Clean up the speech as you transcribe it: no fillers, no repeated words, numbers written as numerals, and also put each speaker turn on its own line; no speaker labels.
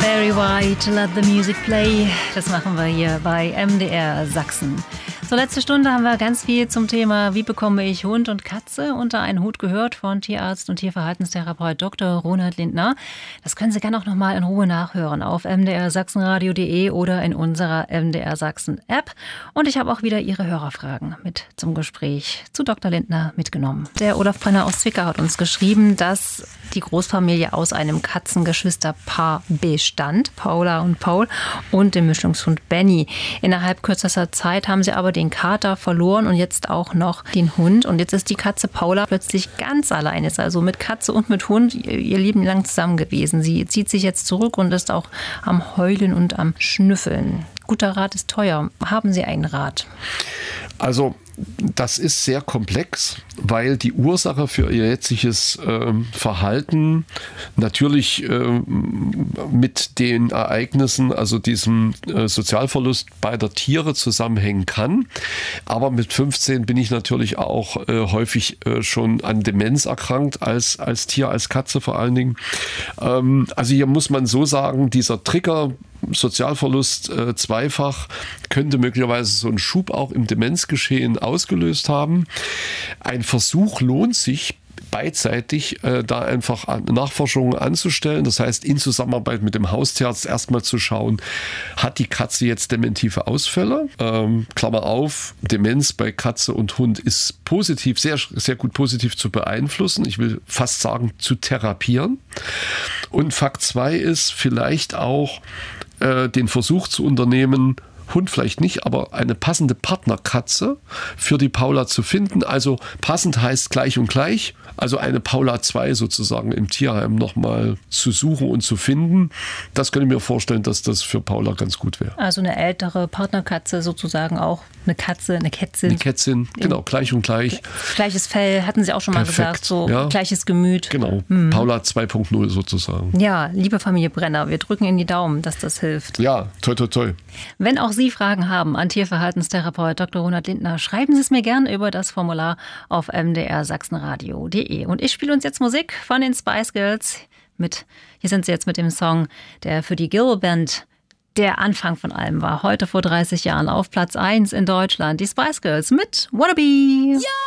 Barry White, Let the Music Play. Das machen wir hier bei MDR Sachsen. Zur letzten Stunde haben wir ganz viel zum Thema, wie bekomme ich Hund und Katze unter einen Hut gehört von Tierarzt und Tierverhaltenstherapeut Dr. Ronald Lindner. Das können Sie gerne auch noch mal in Ruhe nachhören auf mdrsachsenradio.de oder in unserer MDR Sachsen App. Und ich habe auch wieder Ihre Hörerfragen mit zum Gespräch zu Dr. Lindner mitgenommen. Der Olaf Brenner aus Zwickau hat uns geschrieben, dass die Großfamilie aus einem Katzengeschwisterpaar bestand, Paula und Paul, und dem Mischlingshund Benny. Innerhalb kürzester Zeit haben sie aber den Kater verloren und jetzt auch noch den Hund. Und jetzt ist die Katze Paula plötzlich ganz allein, ist also mit Katze und mit Hund ihr Leben lang zusammen gewesen. Sie zieht sich jetzt zurück und ist auch am Heulen und am Schnüffeln. Guter Rat ist teuer. Haben Sie einen Rat?
Also das ist sehr komplex, weil die Ursache für ihr jetziges Verhalten natürlich mit den Ereignissen, also diesem Sozialverlust beider Tiere zusammenhängen kann. Aber mit 15 bin ich natürlich auch häufig schon an Demenz erkrankt, als Tier, als Katze vor allen Dingen. Also hier muss man so sagen, dieser Trigger, Sozialverlust zweifach, könnte möglicherweise so einen Schub auch im Demenzgeschehen ausgelöst haben. Ein Versuch lohnt sich beidseitig, da einfach Nachforschungen anzustellen. Das heißt, in Zusammenarbeit mit dem Haustierarzt erstmal zu schauen, hat die Katze jetzt dementive Ausfälle? Klammer auf, Demenz bei Katze und Hund ist positiv, sehr, sehr gut positiv zu beeinflussen. Ich will fast sagen, zu therapieren. Und Fakt 2 ist vielleicht auch, den Versuch zu unternehmen, Hund vielleicht nicht, aber eine passende Partnerkatze für die Paula zu finden. Also passend heißt gleich und gleich. Also eine Paula 2 sozusagen im Tierheim nochmal zu suchen und zu finden. Das könnte ich mir vorstellen, dass das für Paula ganz gut wäre.
Also eine ältere Partnerkatze sozusagen auch. Eine Katze, eine Kätzin.
Eine Kätzin, genau, gleich und gleich.
Gleiches Fell, hatten Sie auch schon mal gesagt. So
ja.
Gleiches Gemüt.
Genau, Paula 2.0 sozusagen.
Ja, liebe Familie Brenner, wir drücken in die Daumen, dass das hilft.
Ja, toi, toi, toi.
Wenn auch Sie Fragen haben an Tierverhaltenstherapeut Dr. Ronald Lindner, schreiben Sie es mir gerne über das Formular auf mdrsachsenradio.de. Und ich spiele uns jetzt Musik von den Spice Girls. Hier sind sie jetzt mit dem Song, der für die Gill Band der Anfang von allem war. Heute vor 30 Jahren auf Platz 1 in Deutschland. Die Spice Girls mit Wannabe. Ja!